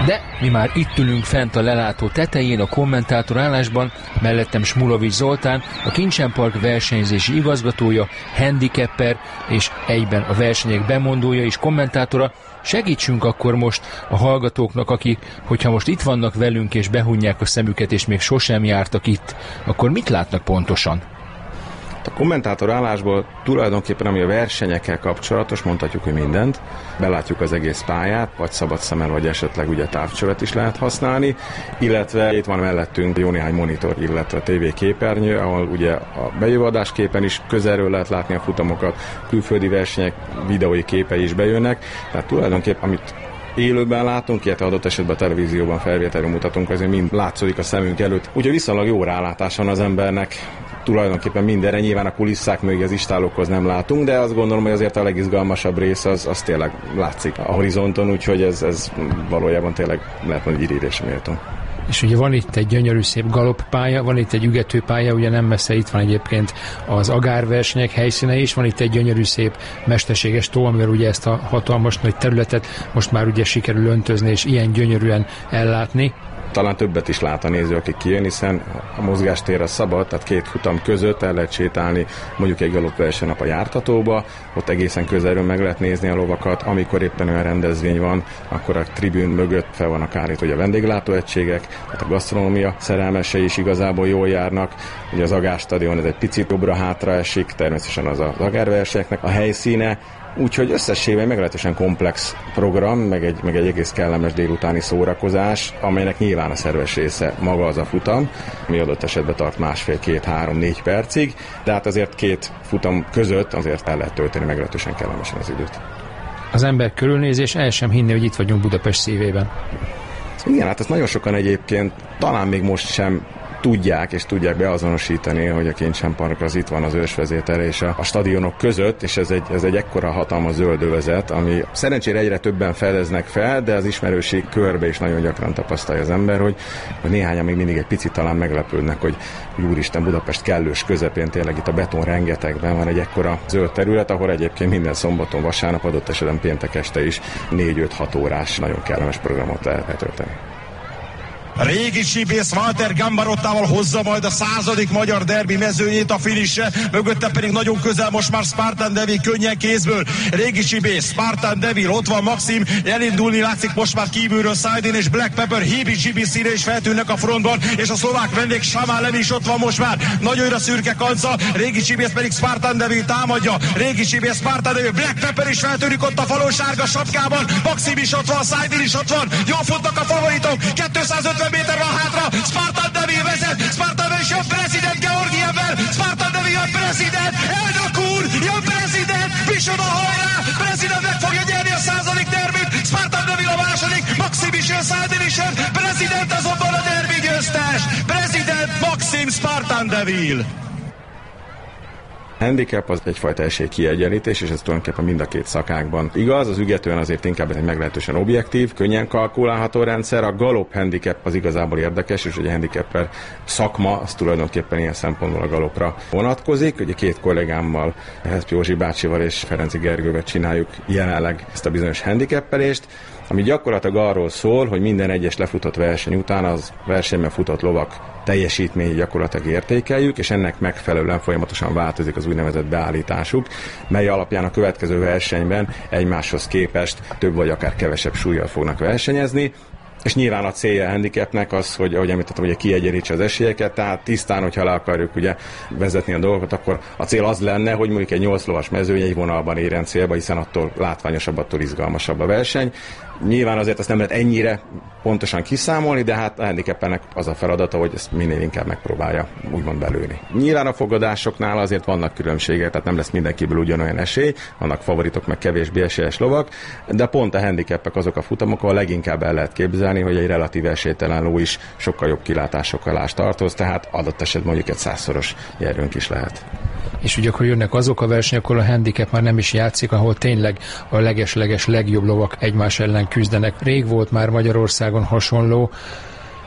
De mi már itt ülünk fent a lelátó tetején, a kommentátor állásban, mellettem Smulovics Zoltán, a Kincsen Park versenyzési igazgatója, handicapper és egyben a versenyek bemondója és kommentátora. Segítsünk akkor most a hallgatóknak, akik, hogyha most itt vannak velünk és behunják a szemüket és még sosem jártak itt, akkor mit látnak pontosan? A kommentátor állásból tulajdonképpen, ami a versenyekkel kapcsolatos, mondhatjuk, hogy mindent. Belátjuk az egész pályát, vagy szabad szemmel, vagy esetleg ugye távcsövet is lehet használni, illetve itt van mellettünk jó néhány monitor, illetve tévéképernyő, ahol ugye a bejövő adásképen is közelről lehet látni a futamokat, külföldi versenyek videói képei is bejönnek, tehát tulajdonképpen amit élőben látunk, illetve adott esetben a televízióban felvételről mutatunk, azért mind látszódik a szemünk előtt. Úgyhogy viszonylag jó rálátás van az embernek tulajdonképpen mindenre, nyilván a kulisszák mögé az istálókhoz nem látunk, de azt gondolom, hogy azért a legizgalmasabb rész az tényleg látszik a horizonton, úgyhogy ez valójában tényleg lehet mondani írésre méltó. És ugye van itt egy gyönyörű szép galoppálya, van itt egy ügetőpálya, ugye nem messze itt van egyébként az agárversenyek helyszíne is, van itt egy gyönyörű szép mesterséges tó, amivel ugye ezt a hatalmas nagy területet most már ugye sikerül öntözni és ilyen gyönyörűen ellátni. Talán többet is lát a néző, aki kijön, hiszen a mozgástér az szabad, tehát két futam között el lehet sétálni mondjuk egy galoppverseny nap a jártatóba, ott egészen közelről meg lehet nézni a lovakat, amikor éppen olyan rendezvény van, akkor a tribűn mögött fel vannak állítva a vendéglátóegységek, tehát a gasztronómia szerelmesei is igazából jól járnak, ugye az Agár stadion ez egy picit jobbra-hátra esik, természetesen az agárversenyeknek a helyszíne, úgyhogy összességében meglehetősen komplex program, meg egy egész kellemes délutáni szórakozás, amelynek nyilván a szerves része maga az a futam, ami adott esetben tart 1,5, 2, 3, 4 percig, de hát azért két futam között azért el lehet tölteni meglehetősen kellemesen az időt. Az ember körülnézés el sem hinni, hogy itt vagyunk Budapest szívében. Igen, hát ezt nagyon sokan egyébként talán még most sem tudják beazonosítani, hogy a Kincsen Park az itt van az ősvezétere és a stadionok között, és ez egy ekkora hatalmas zöld övezet, ami szerencsére egyre többen fedeznek fel, de az ismerőség körbe is nagyon gyakran tapasztalja az ember, hogy néhányan még mindig egy picit talán meglepődnek, hogy úristen, Budapest kellős közepén tényleg itt a beton rengetegben van egy ekkora zöld terület, ahol egyébként minden szombaton, vasárnap, adott esetben péntek este is 4-5-6 órás nagyon kellemes programot lehet tölteni. Régi csibész Walter Gambarottával hozza majd a 100. magyar derbi mezőnyét a finishre, mögötte pedig nagyon közel most már Spartan Devil könnyen kézből. Régi csibész, Spartan Devil, ott van Maxim, elindulni látszik most már kívülről Sajdin és Black Pepper, Hibi Csibi színe is feltűnnek a frontban, és a szlovák vendég Samán Levi is ott van most már. Nagyobbra szürke kanca, Régi csibész pedig Spartan Devil támadja. Régi csibész, Spartan Devil, Black Pepper is feltűnik ott a falon sárga sapkában, Maxim is ott van, Sajdin is ott van, jól futnak a favoritok, 250 méter van hátra, Spartan Devil vezet, Spartan Devil jön prezident Georgievvel, Spartan Devil jön prezident, elnök úr, jön prezident, micsoda hajrá, prezident meg fogja nyerni a 100. derbit, Spartan Devil a második, Maxim is jön, Sajdin is jön, prezident azonban a derbi győztes, prezident Maxim Spartan Devil. Handicap az egyfajta esélykiegyenlítés, és ez tulajdonképpen mind a két szakákban igaz. Az ügetően azért inkább egy meglehetősen objektív, könnyen kalkulálható rendszer. A galopp handicap az igazából érdekes, és ugye a handicapper szakma az tulajdonképpen ilyen szempontból a galopra vonatkozik. Ugye két kollégámmal, Heszpi Józsi bácsival és Ferenci Gergővel csináljuk jelenleg ezt a bizonyos handicappelést, ami gyakorlatilag arról szól, hogy minden egyes lefutott verseny után az versenyben futott lovak teljesítményét gyakorlatilag értékeljük, és ennek megfelelően folyamatosan változik az úgynevezett beállításuk, mely alapján a következő versenyben egymáshoz képest több vagy akár kevesebb súllyal fognak versenyezni. És nyilván a célja a handicapnek az, hogy ahogy említettem, hogy kiegyenlítse az esélyeket, tehát tisztán, hogyha le akarjuk ugye vezetni a dolgokat, akkor a cél az lenne, hogy mondjuk egy 8 lovas mezőny egy vonalban érjen célba, hiszen attól látványosabb, attól izgalmasabb a verseny. Nyilván azért azt nem lehet ennyire pontosan kiszámolni, de hát a handicapnek az a feladata, hogy ezt minél inkább megpróbálja úgymond belőni. Nyilván a fogadásoknál azért vannak különbségek, tehát nem lesz mindenkiből ugyanolyan esély, vannak favoritok, meg kevésbé esélyes lovak, de pont a handicapek azok a futamok, ahol leginkább el lehet képzelni, hogy egy relatív esélytelen ló is sokkal jobb kilátásokkal tartoz, tehát adott esetben mondjuk egy 100-szoros nyerőnk is lehet. És ugye akkor jönnek azok a versenyek, ahol a handicap már nem is játszik, ahol tényleg a leges legjobb lovak egymás ellen küzdenek. Rég volt már Magyarországon hasonló.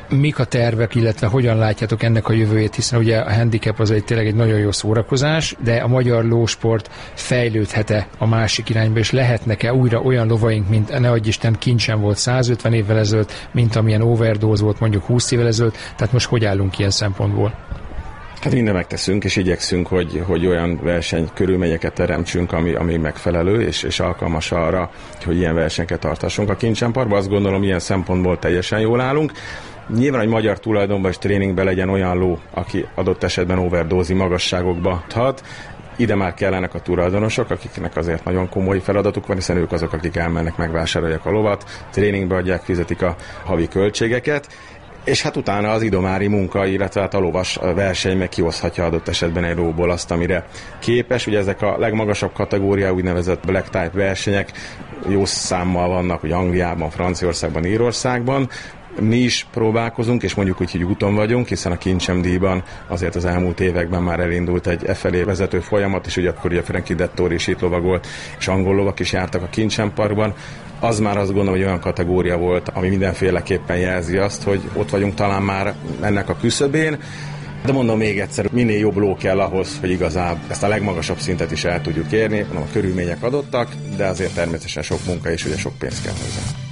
Mik a tervek, illetve hogyan látjátok ennek a jövőjét, hiszen ugye a handicap az tényleg egy nagyon jó szórakozás, de a magyar lósport fejlődhet-e a másik irányba, és lehetnek-e újra olyan lovaink, mint ne adj Isten Kincsen volt 150 évvel ezelőtt, mint amilyen Overdose volt mondjuk 20 évvel ezelőtt, tehát most hogy állunk ilyen szempontból? Hát minden megteszünk, és igyekszünk, hogy olyan versenykörülményeket teremtsünk, ami megfelelő, és alkalmas arra, hogy ilyen versenyeket tartassunk a Kincsen Parkban. Azt gondolom, ilyen szempontból teljesen jól állunk. Nyilván, hogy magyar tulajdonban és tréningben legyen olyan ló, aki adott esetben overdózi magasságokba hat. Ide már kellenek a tulajdonosok, akiknek azért nagyon komoly feladatuk van, hiszen ők azok, akik elmennek, megvásárolják a lovat, tréningbe adják, fizetik a havi költségeket, és hát utána az idomári munka, illetve hát a lovas verseny meg kihozhatja adott esetben egy lóból azt, amire képes. Ugye ezek a legmagasabb kategória, úgynevezett black type versenyek jó számmal vannak, hogy Angliában, Franciaországban, Írországban. Mi is próbálkozunk, és mondjuk úgy, hogy úton vagyunk, hiszen a Kincsem-díjban azért az elmúlt években már elindult egy felé vezető folyamat, és ugye akkor ugye Frankie Dettori is itt lovagolt, és angol lovak is jártak a Kincsen Parkban. Az már azt gondolom, hogy olyan kategória volt, ami mindenféleképpen jelzi azt, hogy ott vagyunk talán már ennek a küszöbén. De mondom még egyszer, minél jobb ló kell ahhoz, hogy igazából ezt a legmagasabb szintet is el tudjuk érni. A körülmények adottak, de azért természetesen sok munka és ugye sok pénz kell hozzá.